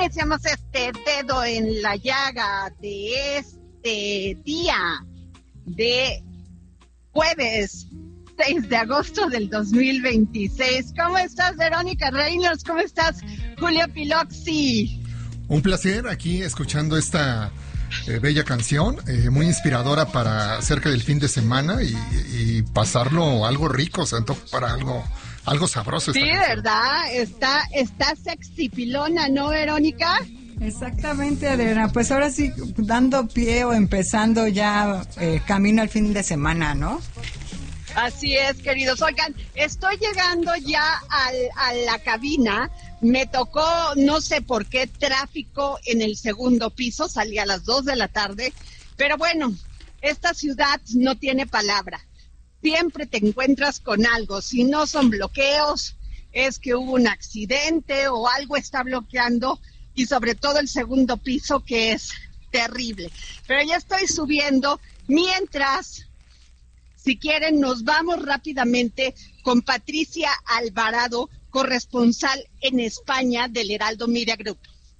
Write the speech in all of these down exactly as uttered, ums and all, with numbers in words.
iniciamos este dedo en la llaga de este día de jueves seis de agosto del dos mil veintiséis. ¿Cómo estás, Verónica Reynolds? ¿Cómo estás, Julio Piloxi? Un placer aquí escuchando esta eh, bella canción, eh, muy inspiradora para cerca del fin de semana y, y pasarlo algo rico, se antoja para algo, algo sabroso. Sí, canción. ¿Verdad? Está, está sexy pilona, ¿no, Verónica? Exactamente, Adriana. Pues ahora sí, dando pie o empezando ya eh, camino al fin de semana, ¿no? Así es, queridos. Oigan, estoy llegando ya al, a la cabina. Me tocó, no sé por qué, tráfico en el segundo piso. Salí a las dos de la tarde. Pero bueno, esta ciudad no tiene palabra. Siempre te encuentras con algo. Si no son bloqueos, es que hubo un accidente o algo está bloqueando. Y sobre todo el segundo piso, que es terrible. Pero ya estoy subiendo. Mientras... Si quieren, nos vamos rápidamente con Patricia Alvarado, corresponsal en España del Heraldo Media Group.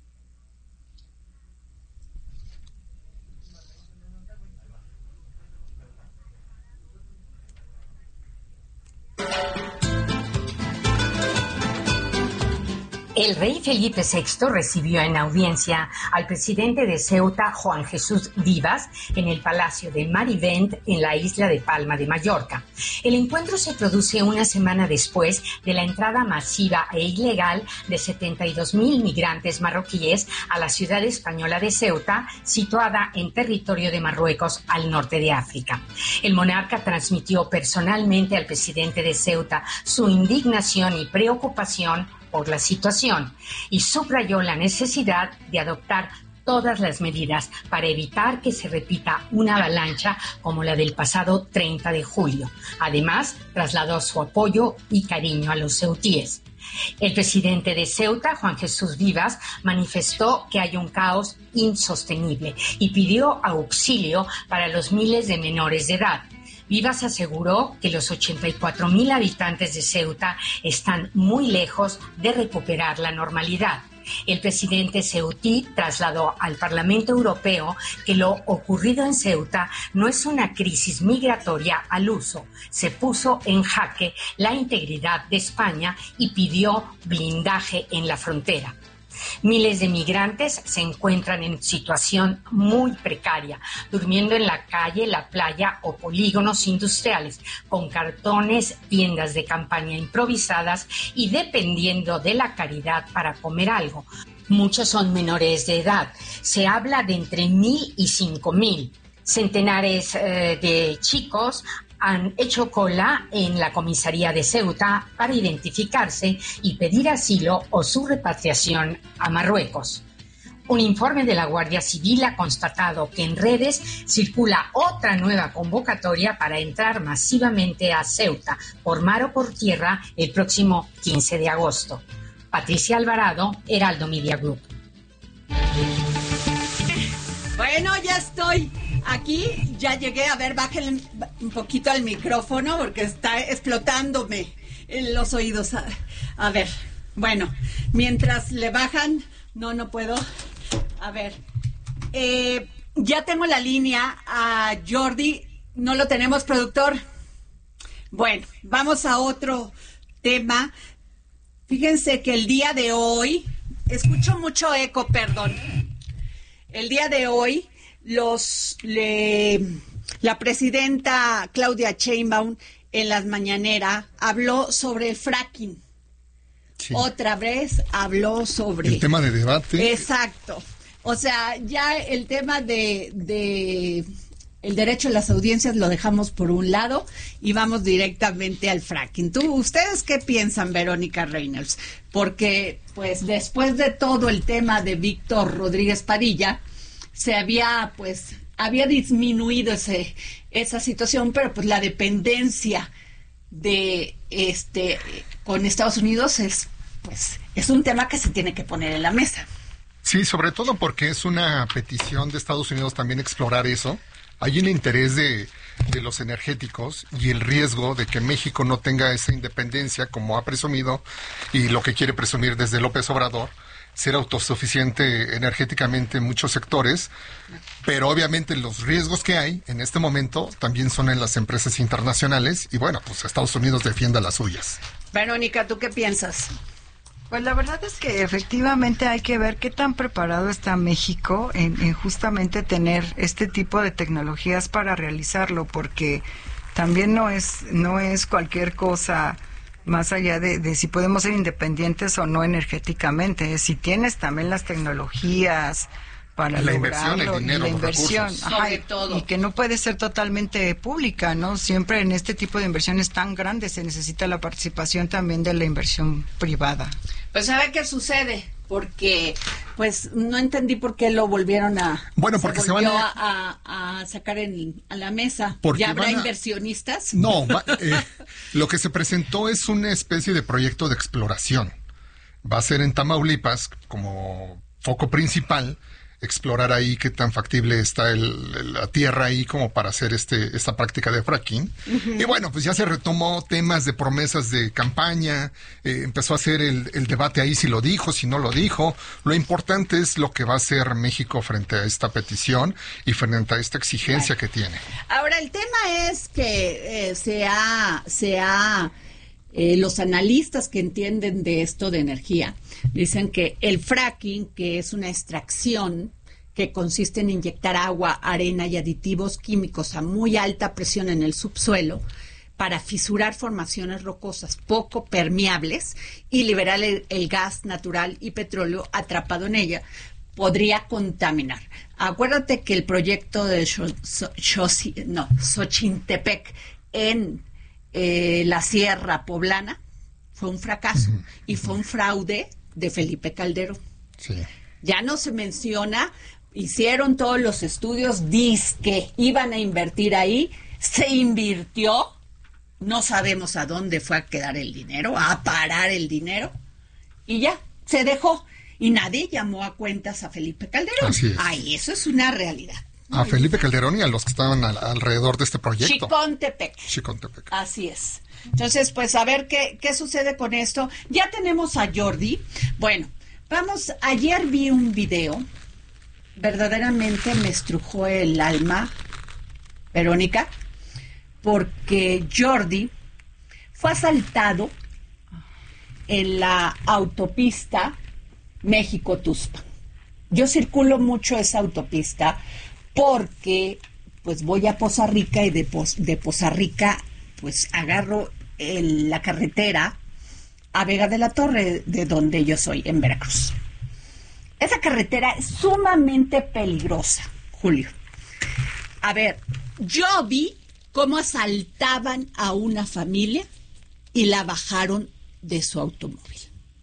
El rey Felipe sexto recibió en audiencia al presidente de Ceuta, Juan Jesús Vivas, en el Palacio de Marivent, en la isla de Palma de Mallorca. El encuentro se produce una semana después de la entrada masiva e ilegal de setenta y dos mil migrantes marroquíes a la ciudad española de Ceuta, situada en territorio de Marruecos, al norte de África. El monarca transmitió personalmente al presidente de Ceuta su indignación y preocupación por la situación y subrayó la necesidad de adoptar todas las medidas para evitar que se repita una avalancha como la del pasado treinta de julio. Además, trasladó su apoyo y cariño a los ceutíes. El presidente de Ceuta, Juan Jesús Vivas, manifestó que hay un caos insostenible y pidió auxilio para los miles de menores de edad. Vivas aseguró que los ochenta y cuatro mil habitantes de Ceuta están muy lejos de recuperar la normalidad. El presidente ceutí trasladó al Parlamento Europeo que lo ocurrido en Ceuta no es una crisis migratoria al uso. Se puso en jaque la integridad de España y pidió blindaje en la frontera. Miles de migrantes se encuentran en situación muy precaria, durmiendo en la calle, la playa o polígonos industriales, con cartones, tiendas de campaña improvisadas y dependiendo de la caridad para comer algo. Muchos son menores de edad. Se habla de entre mil y cinco mil. Centenares eh, de chicos han hecho cola en la comisaría de Ceuta para identificarse y pedir asilo o su repatriación a Marruecos. Un informe de la Guardia Civil ha constatado que en redes circula otra nueva convocatoria para entrar masivamente a Ceuta, por mar o por tierra, el próximo quince de agosto. Patricia Alvarado, Heraldo Media Group. Bueno, ya estoy aquí, ya llegué. A ver, bájenle un poquito al micrófono porque está explotándome en los oídos. A, a ver, bueno, mientras le bajan, no, no puedo. A ver, eh, ya tengo la línea a Jordi. ¿No lo tenemos, productor? Bueno, vamos a otro tema. Fíjense que el día de hoy, escucho mucho eco, perdón. El día de hoy, los le, la presidenta Claudia Sheinbaum en las mañaneras habló sobre el fracking. Sí. Otra vez habló sobre... El tema de debate. Exacto. O sea, ya el tema de, de el derecho a las audiencias lo dejamos por un lado y vamos directamente al fracking. ¿Tú, ustedes qué piensan, Verónica Reynolds? Porque, pues, después de todo el tema de Víctor Rodríguez Padilla, se había, pues, había disminuido ese, esa situación, pero pues la dependencia de este con Estados Unidos es, pues, es un tema que se tiene que poner en la mesa. Sí, sobre todo porque es una petición de Estados Unidos también explorar eso. Hay un interés de, de los energéticos y el riesgo de que México no tenga esa independencia como ha presumido y lo que quiere presumir desde López Obrador, ser autosuficiente energéticamente en muchos sectores, pero obviamente los riesgos que hay en este momento también son en las empresas internacionales y bueno, pues Estados Unidos defienda las suyas. Verónica, ¿tú qué piensas? Pues la verdad es que efectivamente hay que ver qué tan preparado está México en, en justamente tener este tipo de tecnologías para realizarlo, porque también no es no es cualquier cosa más allá de, de si podemos ser independientes o no energéticamente. Si tienes también las tecnologías para la lograrlo, inversión, el dinero, y la los inversión, recursos. ajá, Sobre todo. y que no puede ser totalmente pública, ¿no? Siempre en este tipo de inversiones tan grandes se necesita la participación también de la inversión privada. Pues a ver qué sucede, porque pues no entendí por qué lo volvieron a Bueno, porque se, se van volvió a... a, a, a sacar en, a la mesa. Porque ¿Ya habrá van a- inversionistas? No, va- eh, lo que se presentó es una especie de proyecto de exploración. Va a ser en Tamaulipas como foco principal, explorar ahí qué tan factible está el, la tierra ahí como para hacer este esta práctica de fracking. Uh-huh. Y bueno, pues ya se retomó temas de promesas de campaña, eh, empezó a hacer el, el debate ahí si lo dijo, si no lo dijo. Lo importante es lo que va a hacer México frente a esta petición y frente a esta exigencia bueno. que tiene. Ahora, el tema es que eh, se ha... Se ha Eh, los analistas que entienden de esto de energía dicen que el fracking, que es una extracción que consiste en inyectar agua, arena y aditivos químicos a muy alta presión en el subsuelo para fisurar formaciones rocosas poco permeables y liberar el, el gas natural y petróleo atrapado en ella, podría contaminar. Acuérdate que el proyecto de Xo- Xo- no, Xochintepec en Eh, la Sierra Poblana fue un fracaso uh-huh. y fue un fraude de Felipe Calderón. Sí. Ya no se menciona, hicieron todos los estudios, dizque iban a invertir ahí, se invirtió, no sabemos a dónde fue a quedar el dinero, a parar el dinero, y ya, se dejó. Y nadie llamó a cuentas a Felipe Calderón. Así es. Ay, eso es una realidad. A Felipe Calderón y a los que estaban al, alrededor de este proyecto. Chicontepec. Chicontepec. Así es. Entonces, pues a ver qué, qué sucede con esto. Ya tenemos a Jordi. Bueno, vamos, ayer vi un video, verdaderamente me estrujó el alma, Verónica, porque Jordi fue asaltado en la autopista México-Tuxpan. Yo circulo mucho esa autopista porque pues voy a Poza Rica y de, Poz, de Poza Rica pues agarro el, la carretera a Vega de la Torre, de donde yo soy, en Veracruz. Esa carretera es sumamente peligrosa, Julio. A ver, yo vi cómo asaltaban a una familia y la bajaron de su automóvil.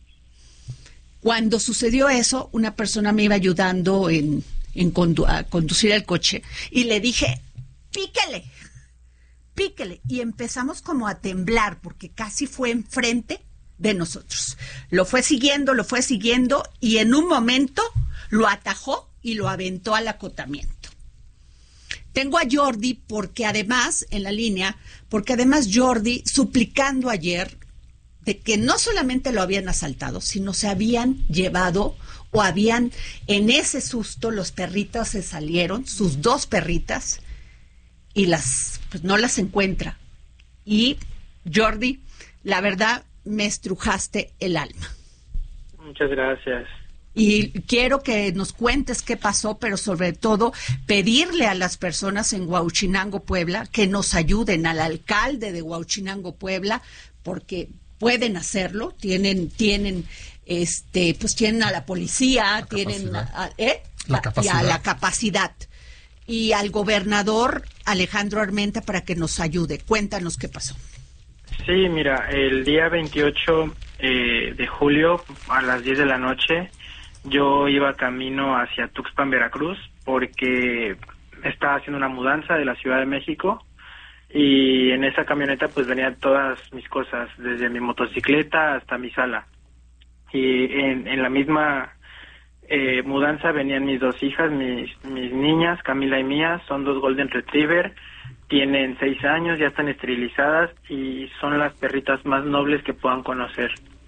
Cuando sucedió eso, una persona me iba ayudando en, en condu- a conducir el coche y le dije, píquele, píquele. Y empezamos como a temblar porque casi fue enfrente de nosotros. Lo fue siguiendo, lo fue siguiendo y en un momento lo atajó y lo aventó al acotamiento. Tengo a Jordi porque además, en la línea, porque además Jordi, suplicando ayer de que no solamente lo habían asaltado, sino se habían llevado o habían, en ese susto, los perritos se salieron, sus dos perritas, y las, pues no las encuentra. Y, Jordi, la verdad, me estrujaste el alma. Muchas gracias. Y quiero que nos cuentes qué pasó, pero sobre todo pedirle a las personas en Huauchinango, Puebla, que nos ayuden, al alcalde de Huauchinango, Puebla, porque pueden hacerlo, tienen, tienen, este, pues tienen a la policía, la tienen, capacidad. a, ¿eh? La y capacidad. a la capacidad. Y al gobernador Alejandro Armenta para que nos ayude. Cuéntanos qué pasó. Sí, mira, el día veintiocho eh, de julio a las diez de la noche yo iba camino hacia Tuxpan, Veracruz, porque estaba haciendo una mudanza de la Ciudad de México y en esa camioneta pues venían todas mis cosas, desde mi motocicleta hasta mi sala. Y en, en la misma Eh, mudanza venían mis dos hijas, mis, mis niñas, Camila y Mía, son dos Golden Retriever, tienen seis años, ya están esterilizadas y son las perritas más nobles que puedan conocer.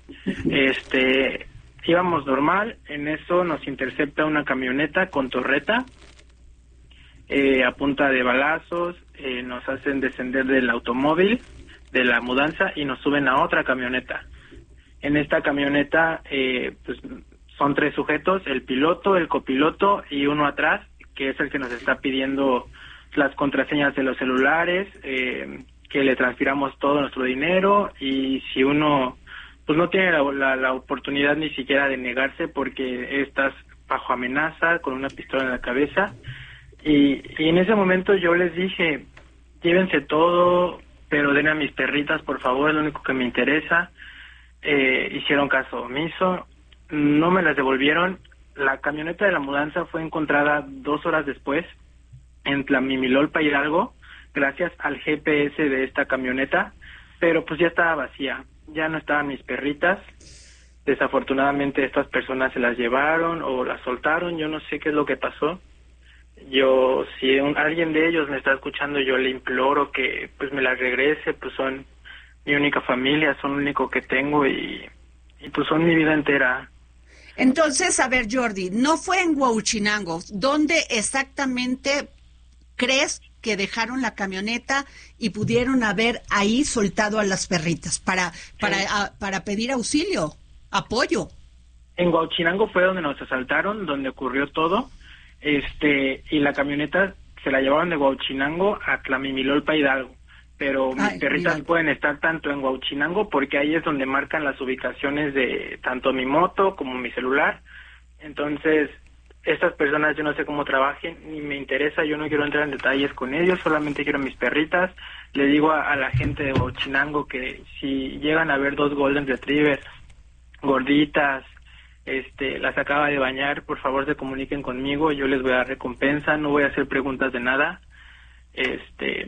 Este, íbamos normal, en eso nos intercepta una camioneta con torreta, eh, a punta de balazos, eh, nos hacen descender del automóvil, de la mudanza, y nos suben a otra camioneta. En esta camioneta, eh, pues, son tres sujetos, el piloto, el copiloto y uno atrás, que es el que nos está pidiendo las contraseñas de los celulares, eh, que le transfiramos todo nuestro dinero, y si uno pues no tiene la, la, la oportunidad ni siquiera de negarse porque estás bajo amenaza, con una pistola en la cabeza, y, y en ese momento yo les dije, llévense todo, pero den a mis perritas, por favor, es lo único que me interesa. Eh, hicieron caso omiso, no me las devolvieron. La camioneta de la mudanza fue encontrada dos horas después en Tlamimilolpa, Hidalgo, gracias al G P S de esta camioneta, pero pues ya estaba vacía, ya no estaban mis perritas. Desafortunadamente estas personas se las llevaron o las soltaron, yo no sé qué es lo que pasó. Yo, si un, alguien de ellos me está escuchando, yo le imploro que pues me las regrese, pues son mi única familia, son lo único que tengo y, y pues son mi vida entera. Entonces, a ver, Jordi, no fue en Huauchinango. ¿Dónde exactamente crees que dejaron la camioneta y pudieron haber ahí soltado a las perritas para para Sí. a, para pedir auxilio, apoyo? En Huauchinango fue donde nos asaltaron, donde ocurrió todo, este y la camioneta se la llevaron de Huauchinango a Tlamimilolpa, Hidalgo. Pero mis Ay, perritas Hidalgo. pueden estar tanto en Huauchinango porque ahí es donde marcan las ubicaciones de tanto mi moto como mi celular. Entonces, estas personas yo no sé cómo trabajen, ni me interesa, yo no quiero entrar en detalles con ellos, solamente quiero mis perritas. Le digo a, a la gente de Huauchinango que si llegan a ver dos Golden Retrievers gorditas, este, las acaba de bañar, por favor se comuniquen conmigo, yo les voy a dar recompensa, no voy a hacer preguntas de nada. Este...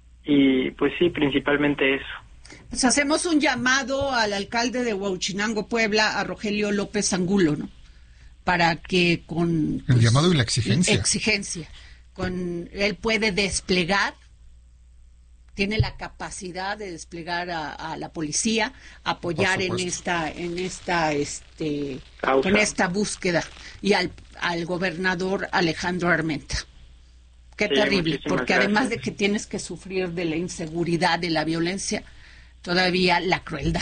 Y pues sí, principalmente eso. Pues hacemos un llamado al alcalde de Huauchinango, Puebla, a Rogelio López Angulo, ¿no? Para que con... El llamado y la exigencia. Exigencia. Con, él puede desplegar, tiene la capacidad de desplegar a, a la policía, apoyar en esta, en esta, este, Causa. con esta búsqueda, y al, al gobernador Alejandro Armenta. Qué Sí, terrible, muchísimas porque además gracias. de que tienes que sufrir de la inseguridad, de la violencia, todavía la crueldad.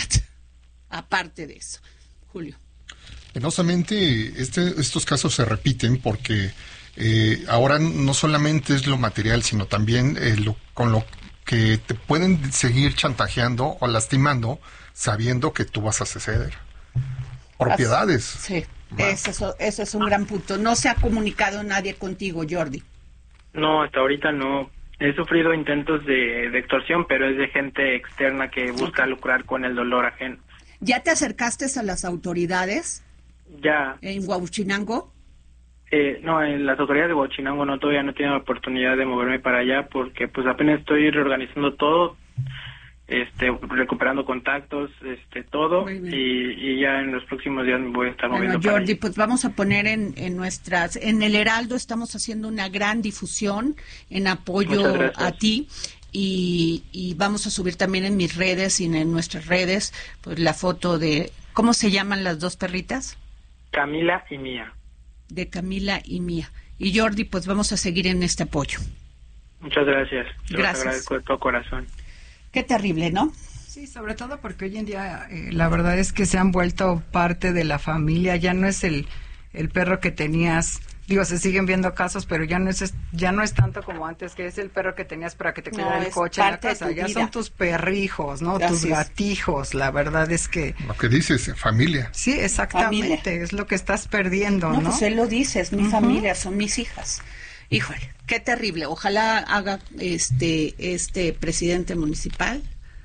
Aparte de eso. Julio. Penosamente, este, estos casos se repiten porque eh, ahora no solamente es lo material, sino también eh, lo, con lo que te pueden seguir chantajeando o lastimando sabiendo que tú vas a ceder. Propiedades. Sí, Va. ese es, ese es un gran punto. No se ha comunicado nadie contigo, Jordi. No, hasta ahorita no. He sufrido intentos de, de extorsión, pero es de gente externa que busca lucrar con el dolor ajeno. ¿Ya te acercaste a las autoridades Ya, en Huauchinango? eh, no, en las autoridades de Huauchinango no, todavía no tienen la oportunidad de moverme para allá porque pues apenas estoy reorganizando todo, este, recuperando contactos, este, todo, Muy bien. y, y ya en los próximos días me voy a estar Bueno, moviendo para Jordi, allá. pues vamos a poner en, en nuestras... En el Heraldo estamos haciendo una gran difusión en Muchas apoyo gracias. a ti. Y, y vamos a subir también en mis redes y en nuestras redes pues la foto de... ¿Cómo se llaman las dos perritas? Camila y Mía. De Camila y Mía. Y Jordi, pues vamos a seguir en este apoyo. Muchas gracias. Te Gracias. los agradezco de todo corazón. Qué terrible, ¿no? Sí, sobre todo porque hoy en día eh, la verdad es que se han vuelto parte de la familia, ya no es el, el perro que tenías, digo, se siguen viendo casos, pero ya no es ya no es tanto como antes, que es el perro que tenías para que te No, cuidara el es coche en la parte de casa, tu ya vida. son tus perrijos, ¿no? Así Tus es. gatijos, la verdad es que Lo que dices, familia. sí, exactamente, Familia. es lo que estás perdiendo, No, ¿no? pues él lo dice, es mi Ujú. familia, son mis hijas. Híjole, qué terrible. Ojalá haga este este presidente municipal,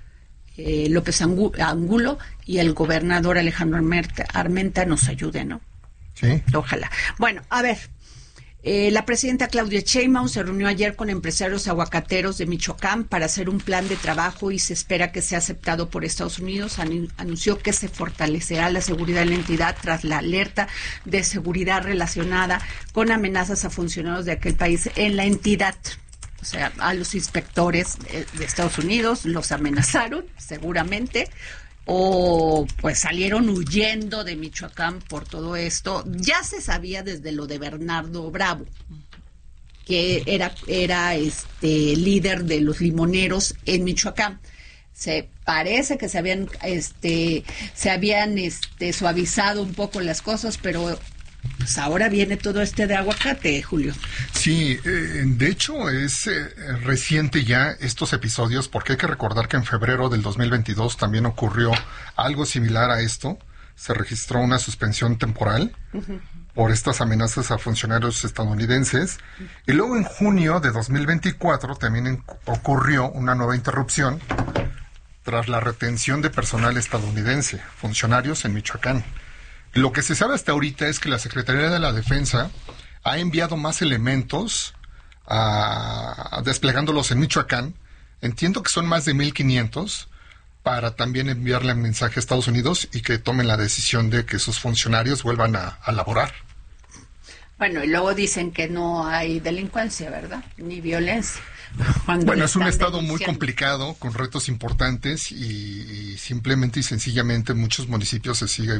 eh, López Angu- Angulo, y el gobernador Alejandro Armenta, Armenta nos ayude, ¿no? Sí. Ojalá. Bueno, a ver, Eh, la presidenta Claudia Sheinbaum se reunió ayer con empresarios aguacateros de Michoacán para hacer un plan de trabajo y se espera que sea aceptado por Estados Unidos. An- anunció que se fortalecerá la seguridad en la entidad tras la alerta de seguridad relacionada con amenazas a funcionarios de aquel país en la entidad. O sea, a los inspectores de, de Estados Unidos los amenazaron, seguramente, o pues salieron huyendo de Michoacán por todo esto. Ya se sabía desde lo de Bernardo Bravo, que era, era este líder de los limoneros en Michoacán. Se parece que se habían este se habían este suavizado un poco las cosas, pero pues ahora viene todo este de aguacate, Julio. Sí, eh, de hecho es eh, reciente ya estos episodios, porque hay que recordar que en febrero del dos mil veintidós también ocurrió algo similar a esto. Se registró una suspensión temporal uh-huh. por estas amenazas a funcionarios estadounidenses. Uh-huh. Y luego en junio de dos mil veinticuatro también en, ocurrió una nueva interrupción tras la retención de personal estadounidense, funcionarios en Michoacán. Lo que se sabe hasta ahorita es que la Secretaría de la Defensa ha enviado más elementos a, a desplegándolos en Michoacán. Entiendo que son más de mil quinientos para también enviarle un mensaje a Estados Unidos y que tomen la decisión de que sus funcionarios vuelvan a, a laborar. Bueno, y luego dicen que no hay delincuencia, ¿verdad? Ni violencia. Bueno, es un estado muy complicado, con retos importantes y, y simplemente y sencillamente en muchos municipios se sigue